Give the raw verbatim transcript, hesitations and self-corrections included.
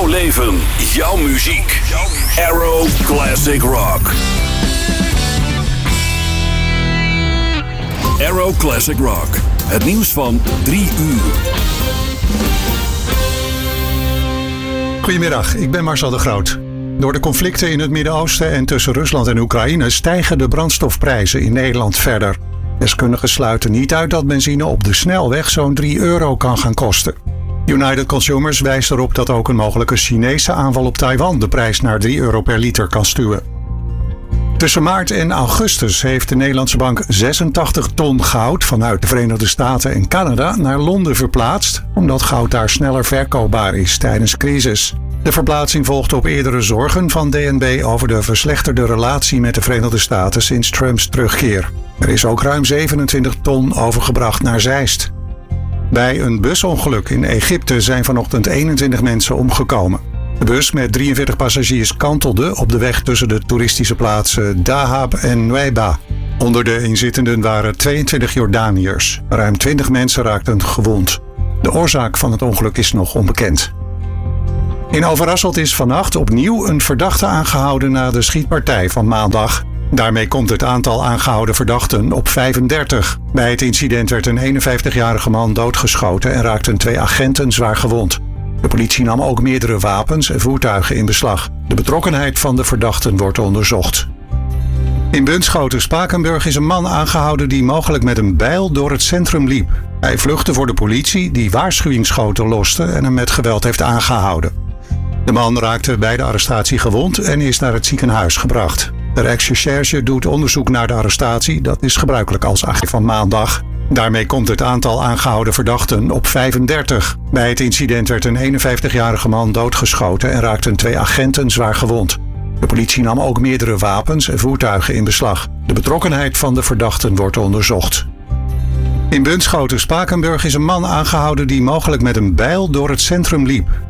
Jouw leven, jouw muziek. Arrow Classic Rock. Arrow Classic Rock. Het nieuws van drie uur. Goedemiddag, ik ben Marcel de Groot. Door de conflicten in het Midden-Oosten en tussen Rusland en Oekraïne stijgen de brandstofprijzen in Nederland verder. Deskundigen sluiten niet uit dat benzine op de snelweg zo'n drie euro kan gaan kosten. United Consumers wijst erop dat ook een mogelijke Chinese aanval op Taiwan de prijs naar drie euro per liter kan stuwen. Tussen maart en augustus heeft de Nederlandse bank zesentachtig ton goud vanuit de Verenigde Staten en Canada naar Londen verplaatst, omdat goud daar sneller verkoopbaar is tijdens crisis. De verplaatsing volgt op eerdere zorgen van D N B over de verslechterde relatie met de Verenigde Staten sinds Trumps terugkeer. Er is ook ruim zevenentwintig ton overgebracht naar Zeist. Bij een busongeluk in Egypte zijn vanochtend eenentwintig mensen omgekomen. De bus met drieënveertig passagiers kantelde op de weg tussen de toeristische plaatsen Dahab en Nuweiba. Onder de inzittenden waren tweeëntwintig Jordaniërs. Ruim twintig mensen raakten gewond. De oorzaak van het ongeluk is nog onbekend. In Overasselt is vannacht opnieuw een verdachte aangehouden na de schietpartij van maandag. Daarmee komt het aantal aangehouden verdachten op vijfendertig. Bij het incident werd een eenenvijftigjarige man doodgeschoten en raakten twee agenten zwaar gewond. De politie nam ook meerdere wapens en voertuigen in beslag. De betrokkenheid van de verdachten wordt onderzocht. In Bunschoten-Spakenburg is een man aangehouden die mogelijk met een bijl door het centrum liep. Hij vluchtte voor de politie die waarschuwingsschoten loste en hem met geweld heeft aangehouden. De man raakte bij de arrestatie gewond en is naar het ziekenhuis gebracht. De Rijksrecherche doet onderzoek naar de arrestatie. Dat is gebruikelijk als agent van maandag. Daarmee komt het aantal aangehouden verdachten op vijfendertig. Bij het incident werd een eenenvijftigjarige man doodgeschoten en raakten twee agenten zwaar gewond. De politie nam ook meerdere wapens en voertuigen in beslag. De betrokkenheid van de verdachten wordt onderzocht. In Bunschoten-Spakenburg is een man aangehouden die mogelijk met een bijl door het centrum liep.